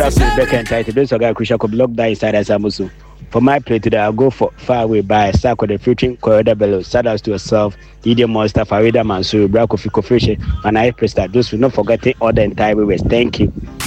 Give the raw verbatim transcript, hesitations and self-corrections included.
afternoon, Becca and Title. Those are guys crucial could block that inside as Amusu. For my play today, I'll go for far away by Sako the Futuring Corridor Bellow. Shout out to yourself, Idiom Monster, Farida Mansur, Braco Fico Fish, and I press that. Those will not forget it all the entire ways. Thank you.